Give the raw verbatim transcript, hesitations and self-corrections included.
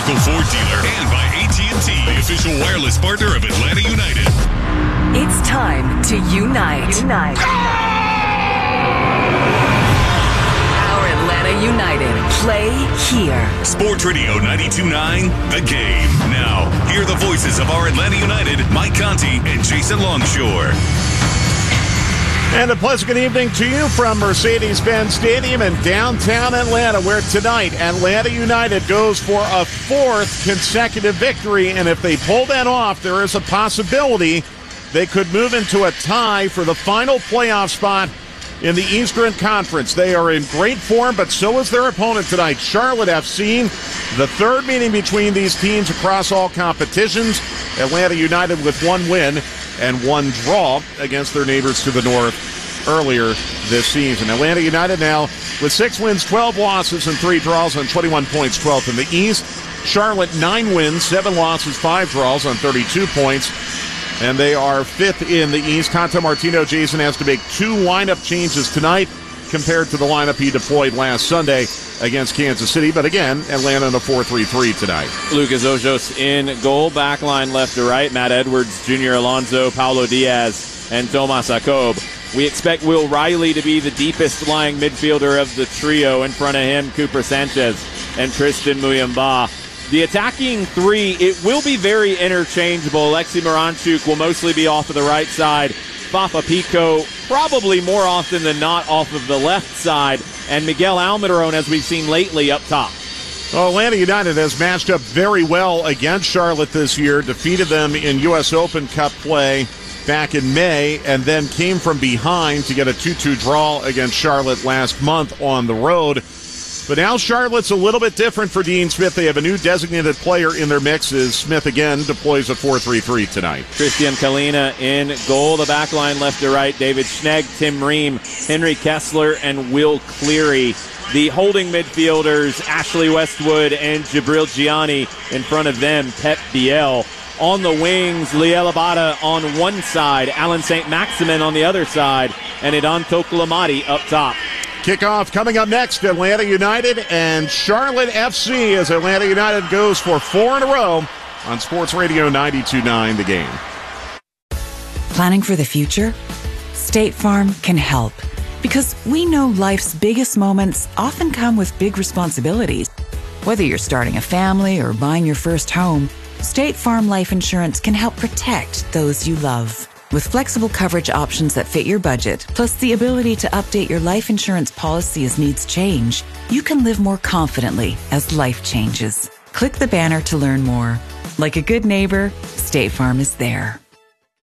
local Ford dealer, and by A T and T, the official wireless partner of Atlanta United. It's time to unite. Unite. Our Atlanta United play here. Sports Radio ninety-two point nine, The Game. Now, hear the voices of our Atlanta United, Mike Conti and Jason Longshore. And a pleasant good evening to you from Mercedes-Benz Stadium in downtown Atlanta, where tonight Atlanta United goes for a fourth consecutive victory. And if they pull that off, there is a possibility they could move into a tie for the final playoff spot in the Eastern Conference. They are in great form, but so is their opponent tonight, Charlotte F C. The third meeting between these teams across all competitions. Atlanta United with one win and one draw against their neighbors to the north earlier this season. Atlanta United now with six wins, twelve losses, and three draws on twenty-one points, twelfth in the East. Charlotte, nine wins, seven losses, five draws on thirty-two points. And they are fifth in the East. Conte Martino, Jason, has to make two lineup changes tonight compared to the lineup he deployed last Sunday against Kansas City. But again, Atlanta in a four three three tonight. Lucas Ojos in goal, backline left to right. Matt Edwards, Junior Alonso, Paulo Diaz, and Tomas Jacob. We expect Will Riley to be the deepest lying midfielder of the trio. In front of him, Cooper Sanchez and Tristan Muyamba. The attacking three, it will be very interchangeable. Alexi Miranchuk will mostly be off of the right side. Fafa Pico probably more often than not off of the left side. And Miguel Almiron, as we've seen lately, up top. Well, Atlanta United has matched up very well against Charlotte this year, defeated them in U S Open Cup play back in May, and then came from behind to get a two two draw against Charlotte last month on the road. But now Charlotte's a little bit different for Dean Smith. They have a new designated player in their mix as Smith again deploys a four three three tonight. Christian Kalina in goal. The back line left to right. David Schnegg, Tim Ream, Henry Kessler, and Will Cleary. The holding midfielders, Ashley Westwood and Jabril Gianni. In front of them, Pep Biel. On the wings, Liel Abada on one side, Alan Saint Maximin on the other side, and Idan Tokulamadi up top. Kickoff coming up next, Atlanta United and Charlotte F C as Atlanta United goes for four in a row on Sports Radio ninety-two point nine, The Game. Planning for the future? State Farm can help because we know life's biggest moments often come with big responsibilities. Whether you're starting a family or buying your first home, State Farm Life Insurance can help protect those you love. With flexible coverage options that fit your budget, plus the ability to update your life insurance policy as needs change, you can live more confidently as life changes. Click the banner to learn more. Like a good neighbor, State Farm is there.